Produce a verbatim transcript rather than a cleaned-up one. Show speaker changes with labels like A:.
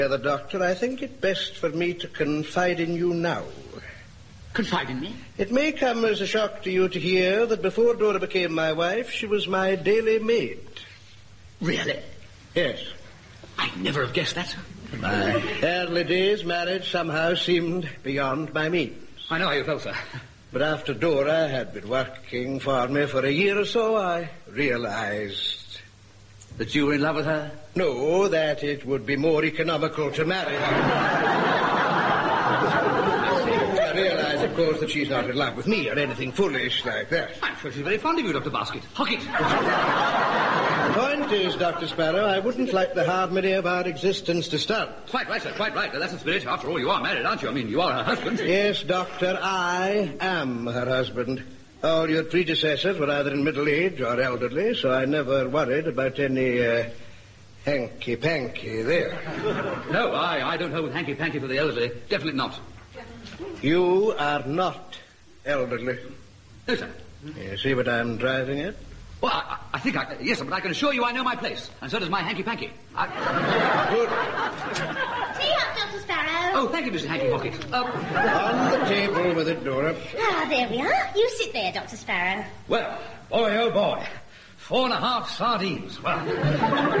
A: The doctor, I think it best for me to confide in you now.
B: Confide in me?
A: It may come as a shock to you to hear that before Dora became my wife, she was my daily maid.
B: Really?
A: Yes.
B: I'd never have guessed that, sir.
A: My early days marriage somehow seemed beyond my means.
B: I know how you felt, sir.
A: But after Dora had been working for me for a year or so, I realized...
B: That you were in love with her?
A: No, that it would be more economical to marry her. I realize, of course, that she's not in love with me or anything foolish like that.
B: I'm sure she's very fond of you, Doctor Basket. Hockett.
A: The point is, Doctor Sparrow, I wouldn't like the harmony of our existence to start.
B: Quite right, sir, quite right. That's the spirit. After all, you are married, aren't you? I mean, you are her husband.
A: Yes, Doctor, I am her husband. All your predecessors were either in middle age or elderly, so I never worried about any uh, hanky-panky there.
B: No, I, I don't hold with hanky-panky for the elderly. Definitely not.
A: You are not elderly.
B: No, sir.
A: You see what I'm driving at?
B: Well, I, I think I... Yes, sir, but I can assure you I know my place. And so does my hanky-panky. I...
A: Good.
C: Tea up, Doctor Sparrow.
B: Oh, thank you, Missus Hanky Pocket. Uh...
A: On the table with it, Dora.
C: Ah, there we are. You sit there, Doctor Sparrow.
B: Well, boy, oh, boy. Four and a half sardines. Well...